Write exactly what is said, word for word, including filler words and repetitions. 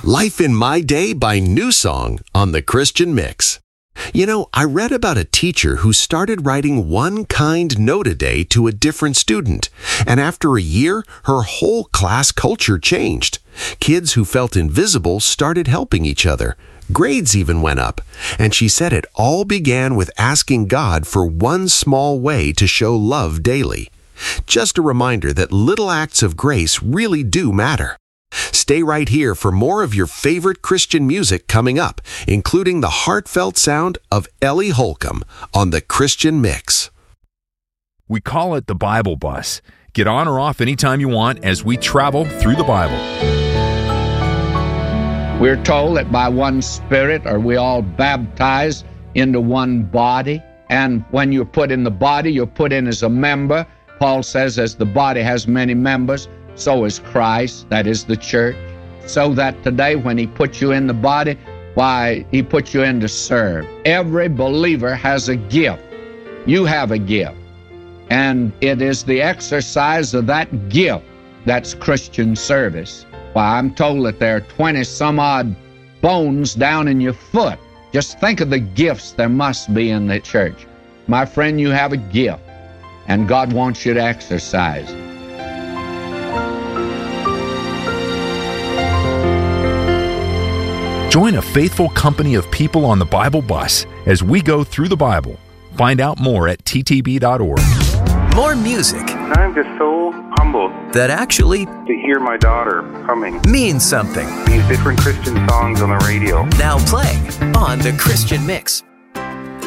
Life in My Day by New Song on the Christian Mix. You know, I read about a teacher who started writing one kind note a day to a different student, and after a year, her whole class culture changed. Kids who felt invisible started helping each other. Grades even went up, and she said it all began with asking God for one small way to show love daily. Just a reminder that little acts of grace really do matter. Stay right here for more of your favorite Christian music coming up, including the heartfelt sound of Ellie Holcomb on the Christian Mix. We call it the Bible Bus. Get on or off anytime you want as we travel through the Bible. We're told that by one Spirit are we all baptized into one body. And when you're put in the body, you're put in as a member. Paul says, as the body has many members, so is Christ, that is the church. So that today when he puts you in the body, why, he puts you in to serve. Every believer has a gift. You have a gift. And it is the exercise of that gift that's Christian service. Why, I'm told that there are twenty some odd bones down in your foot. Just think of the gifts there must be in the church. My friend, you have a gift, and God wants you to exercise it. Join a faithful company of people on the Bible Bus as we go through the Bible. Find out more at t t b dot org. More music. I'm just so humbled that actually to hear my daughter humming means something. These different Christian songs on the radio. Now playing on the Christian Mix.